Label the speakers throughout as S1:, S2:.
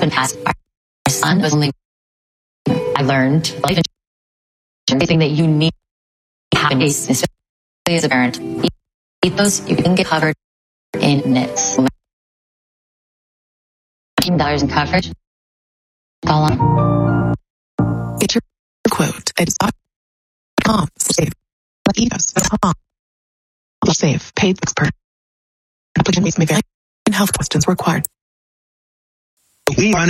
S1: and passed. Our son was only. I learned life insurance, everything that you need to have is as a parent. Eat those, you can get covered in minutes. $15 in coverage. Call on.
S2: Get your quote at .com. Save. Save. Paid expert. Applications may vary and health questions required.
S3: We run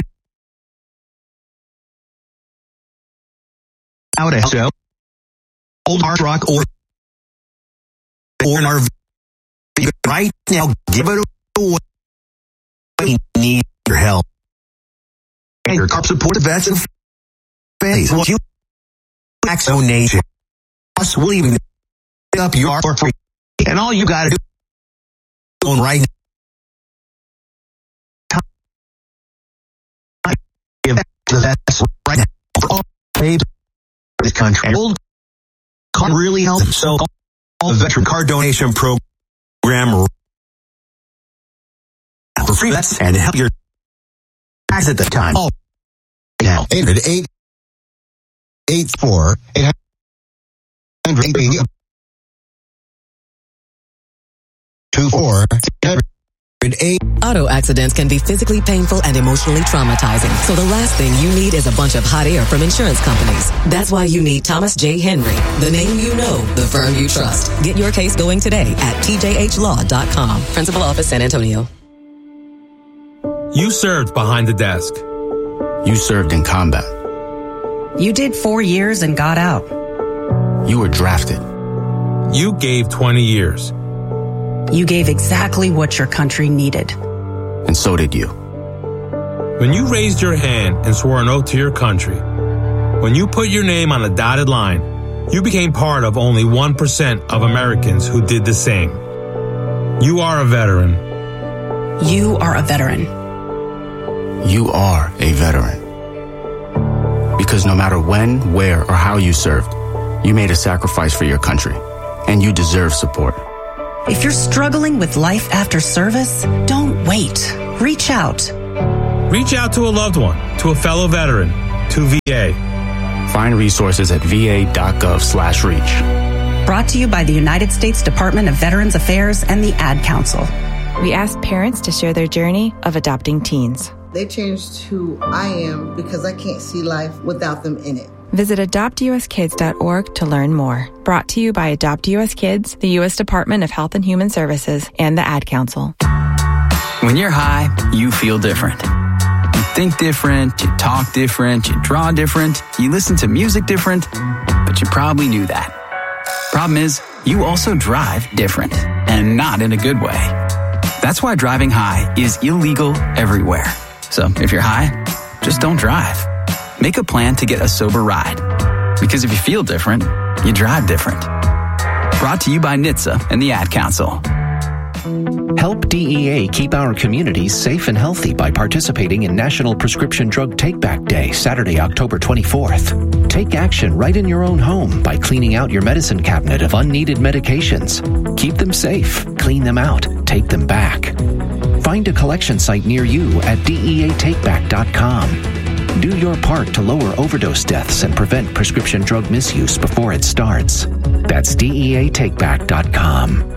S3: out of show. Old hard rock or an RV. Right now, give it away. We need your help. And your carp support vets and families. Well, you Maxo Nation. Us will even up your for free. And all you gotta do is right now. Give that's right now for all babes in this country. Old card really helps. So all the veteran card donation program for free vets and help your tax at the time. Oh, now 888-884-800-24.
S4: Auto accidents can be physically painful and emotionally traumatizing. So the last thing you need is a bunch of hot air from insurance companies. That's why you need Thomas J. Henry, the name you know, the firm you trust. Get your case going today at tjhlaw.com. Principal Office, San Antonio.
S5: You served behind the desk.
S6: You served in combat.
S7: You did 4 years and got out.
S6: You were drafted.
S5: You gave 20 years.
S7: You gave exactly what your country needed.
S6: And so did you.
S5: When you raised your hand and swore an oath to your country, when you put your name on a dotted line, you became part of only 1% of Americans who did the same. You are a veteran.
S7: You are a veteran.
S6: You are a veteran. Because no matter when, where, or how you served, you made a sacrifice for your country, and you deserve support.
S7: If you're struggling with life after service, don't wait. Reach out.
S5: Reach out to a loved one, to a fellow veteran, to VA.
S6: Find resources at va.gov/reach.
S7: Brought to you by the United States Department of Veterans Affairs and the Ad Council.
S8: We asked parents to share their journey of adopting teens.
S9: They changed who I am because I can't see life without them in it.
S8: Visit adoptuskids.org to learn more. Brought to you by Adopt US Kids, the U.S. Department of Health and Human Services, and the Ad Council.
S10: When you're high, you feel different. You think different, you talk different, you draw different, you listen to music different, but you probably knew that. Problem is, you also drive different, and not in a good way. That's why driving high is illegal everywhere. So if you're high, just don't drive. Make a plan to get a sober ride. Because if you feel different, you drive different. Brought to you by NHTSA and the Ad Council.
S11: Help DEA keep our communities safe and healthy by participating in National Prescription Drug Take-Back Day, Saturday, October 24th. Take action right in your own home by cleaning out your medicine cabinet of unneeded medications. Keep them safe, clean them out, take them back. Find a collection site near you at DEATakeback.com. Do your part to lower overdose deaths and prevent prescription drug misuse before it starts. That's DEATakeback.com.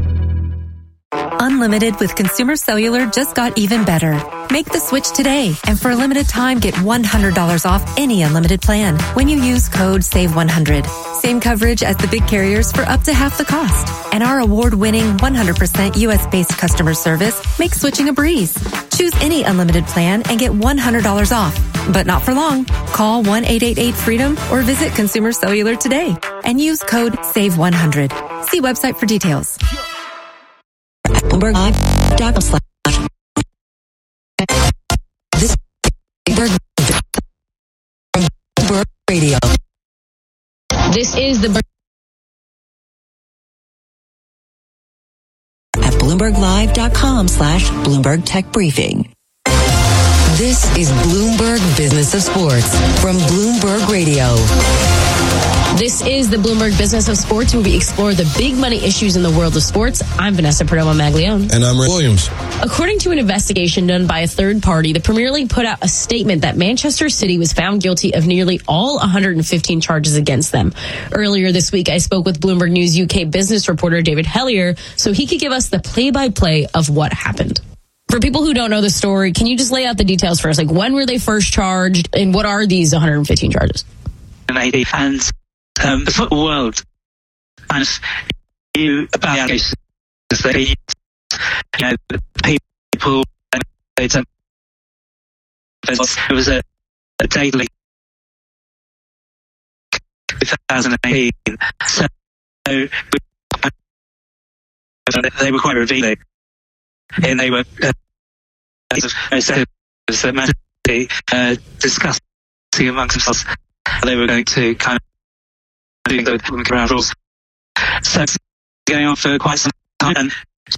S12: Unlimited with Consumer Cellular just got even better. Make the switch today, and for a limited time, get $100 off any unlimited plan when you use code SAVE100. Same coverage as the big carriers for up to half the cost. And our award-winning 100% U.S.-based customer service makes switching a breeze. Choose any unlimited plan and get $100 off. But not for long. Call 1-888-FREEDOM or visit Consumer Cellular today and use code SAVE100. See website for details.
S4: This Bloomberg Radio.
S13: This is the
S4: at BloombergLive.com/Bloomberg Tech Briefing. This is Bloomberg Business of Sports from Bloomberg Radio.
S13: This is the Bloomberg Business of Sports, where we explore the big money issues in the world of sports. I'm Vanessa Perdomo-Maglione.
S14: And I'm Ray Williams.
S13: According to an investigation done by a third party, the Premier League put out a statement that Manchester City was found guilty of nearly all 115 charges against them. Earlier this week, I spoke with Bloomberg News UK business reporter David Hellier so he could give us the play-by-play of what happened. For people who don't know the story, can you just lay out the details for us? Like, when were they first charged, and what are these 115 charges?
S15: And the football world and you about cases that people it was a daily 2018, so they were quite revealing, and they were discussing amongst themselves how they were going to kind of doing the ground rules. So it's going on for quite some time, and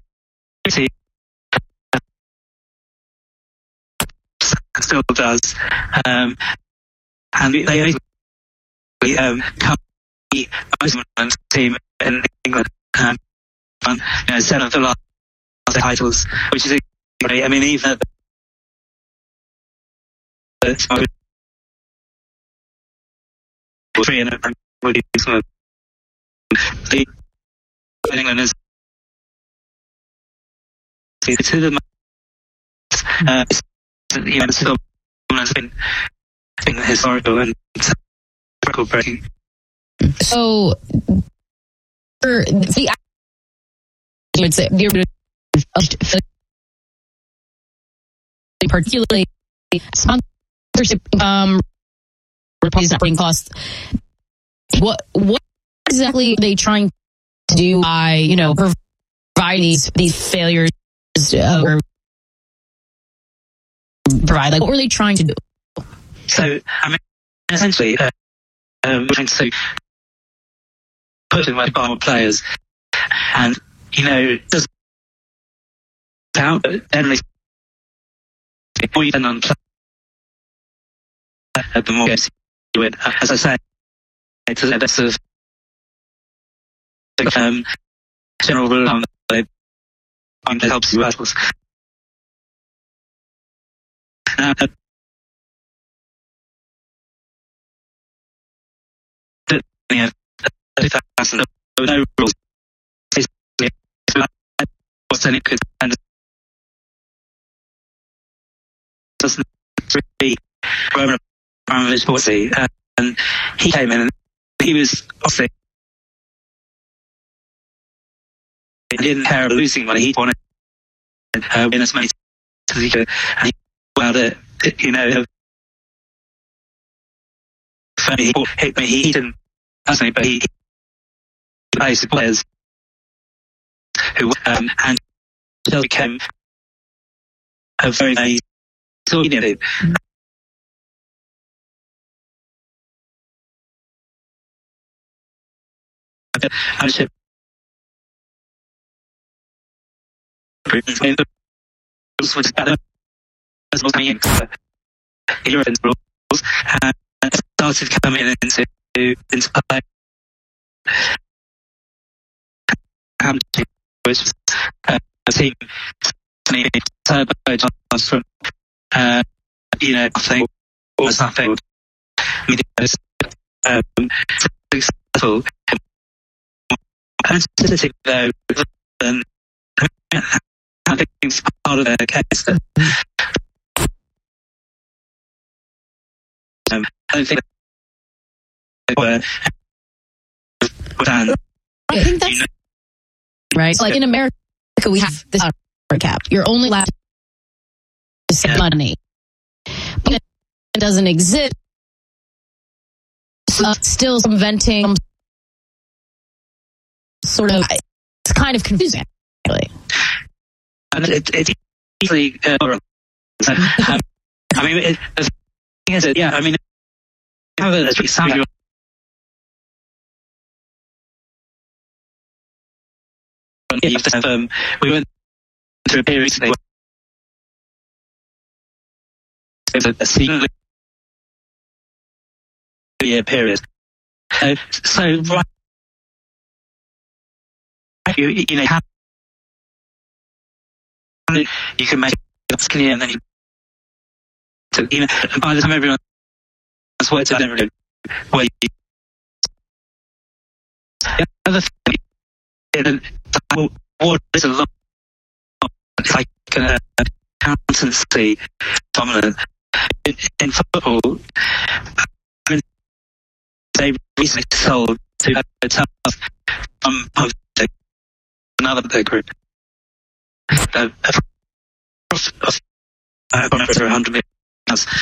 S15: still does. And they most team in England, 7 of the last titles, which is, I mean, even three in the England is to the still has been historical and record breaking.
S13: So the particularly sponsorship operating costs. What exactly are they trying to do by provide these failures or provide, like, what were they trying to do?
S15: So I mean, essentially we're trying to put in my more players, and does count, but generally more you spend on the more games you win. As I say, it's a bit of general rule on that helps you out. No rules. What's in it could and doesn't really Roman Abramovich policy, and he came in and he was obviously he didn't care about losing money. He wanted win as many as he could, and he allowed it. He didn't personally, but he plays the players who and Chelsea became a very nice ownership. Which better as well coming into European rules and started coming into play. Which was a team Turbo John's from I think was nothing successful. And statistic though than I think it's part of their case that I don't think they were done.
S13: I think that's right. So, like, in America, we have this cap. You're only allowed to spend money, but it doesn't exist. So still inventing sort of. It's kind of confusing, actually.
S15: And it's easily. I mean, the thing is that I mean, you have to have, we went through a period recently where a single year period So right, you can make it skinnier, and then and by the time everyone's worked out everything, well, the other thing, what is a lot, it's like an accountancy dominant in football. I mean, they recently sold to hotels from another group. Of 100 million.